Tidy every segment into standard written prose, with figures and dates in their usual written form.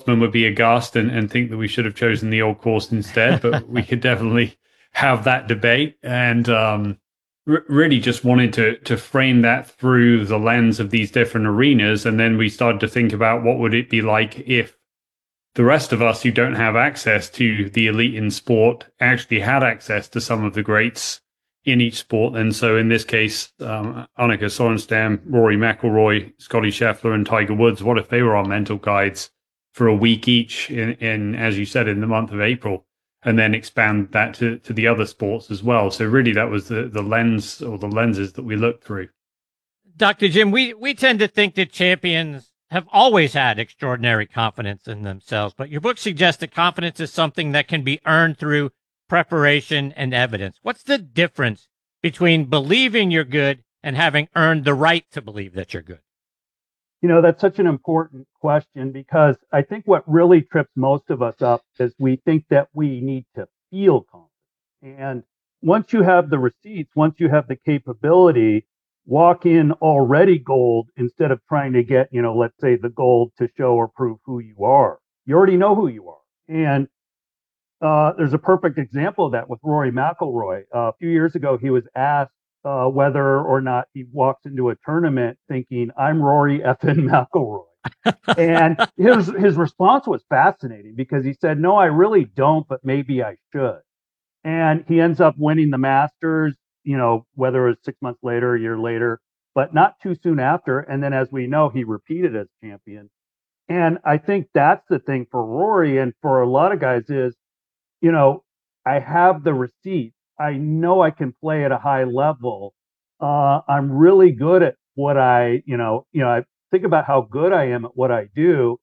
sportsman would be aghast and think that we should have chosen the old course instead, but we could definitely have that debate. And really just wanted to frame that through the lens of these different arenas. And then we started to think about what would it be like if the rest of us who don't have access to the elite in sport actually had access to some of the greats in each sport. And so in this case, Annika Sorenstam, Rory McIlroy, Scotty Scheffler, and Tiger Woods, what if they were our mental guides for a week each in as you said, in the month of April, and then expand that to the other sports as well. So really that was the lens or the lenses that we looked through. Dr. Jim, we tend to think that champions have always had extraordinary confidence in themselves, but your book suggests that confidence is something that can be earned through preparation and evidence. What's the difference between believing you're good and having earned the right to believe that you're good? That's such an important question, because I think what really trips most of us up is we think that we need to feel confident. And once you have the receipts, once you have the capability, walk in already gold instead of trying to get, let's say the gold to show or prove who you are. You already know who you are. And there's a perfect example of that with Rory McIlroy. A few years ago, he was asked whether or not he walks into a tournament thinking, I'm Rory effing McIlroy. And his response was fascinating, because he said, no, I really don't, but maybe I should. And he ends up winning the Masters, whether it was 6 months later, a year later, but not too soon after. And then, as we know, he repeated as champion. And I think that's the thing for Rory and for a lot of guys is, I have the receipts. I know I can play at a high level. I'm really good at what I think about how good I am at what I do,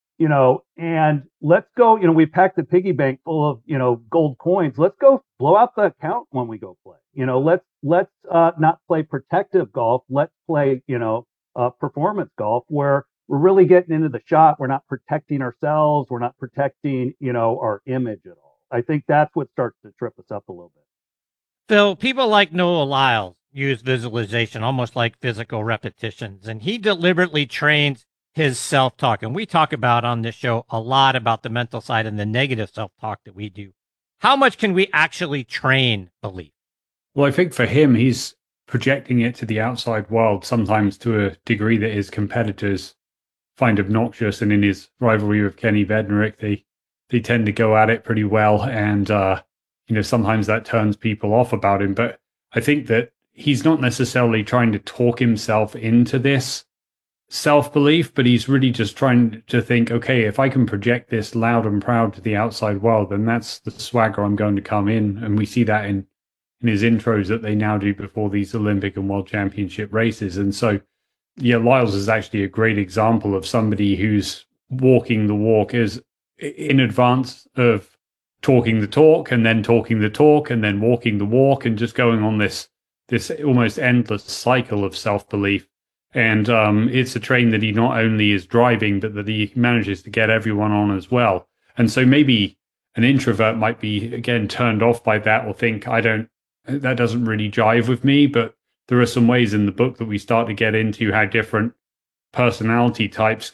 and let's go, we packed the piggy bank full of, gold coins. Let's go blow out the account when we go play. Let's not play protective golf. Let's play, performance golf where we're really getting into the shot. We're not protecting ourselves. We're not protecting, our image at all. I think that's what starts to trip us up a little bit. Phil, people like Noah Lyles use visualization almost like physical repetitions, and he deliberately trains his self-talk. And we talk about on this show a lot about the mental side and the negative self-talk that we do. How much can we actually train belief? Well, I think for him, he's projecting it to the outside world, sometimes to a degree that his competitors find obnoxious. And in his rivalry with Kenny Bednarek, they tend to go at it pretty well. And, sometimes that turns people off about him. But I think that he's not necessarily trying to talk himself into this self-belief, but he's really just trying to think, okay, if I can project this loud and proud to the outside world, then that's the swagger I'm going to come in. And we see that in his intros that they now do before these Olympic and World Championship races. And so, yeah, Lyles is actually a great example of somebody who's walking the walk, is in advance of talking the talk and then talking the talk and then walking the walk, and just going on this almost endless cycle of self-belief. And it's a train that he not only is driving, but that he manages to get everyone on as well. And so maybe an introvert might be, again, turned off by that, or think, that doesn't really jive with me. But there are some ways in the book that we start to get into how different personality types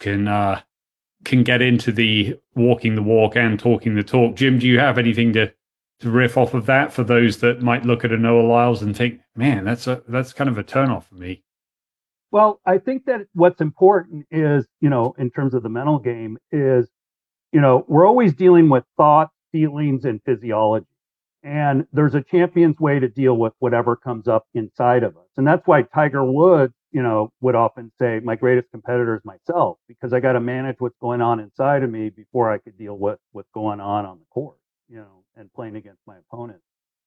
can get into the walking the walk and talking the talk. Jim, do you have anything to riff off of that for those that might look at a Noah Lyles and think, man, that's kind of a turnoff for me? Well, I think that what's important is, in terms of the mental game is, we're always dealing with thoughts, feelings, and physiology. And there's a champion's way to deal with whatever comes up inside of us. And that's why Tiger Woods, would often say, my greatest competitor is myself, because I got to manage what's going on inside of me before I could deal with what's going on the court, and playing against my opponent.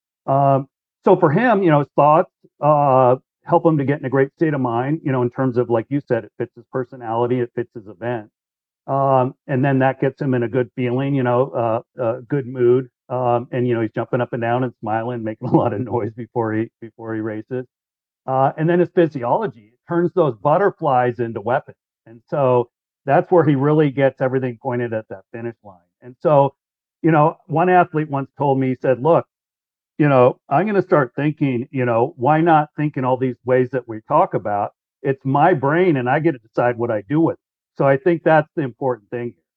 So for him, his thoughts help him to get in a great state of mind, in terms of, like you said, it fits his personality, it fits his event. And then that gets him in a good feeling, a good mood. And, he's jumping up and down and smiling, making a lot of noise before he races. And then his physiology, it turns those butterflies into weapons. And so that's where he really gets everything pointed at that finish line. And so, one athlete once told me, he said, look, I'm going to start thinking, why not think in all these ways that we talk about? It's my brain and I get to decide what I do with it. So I think that's the important thing.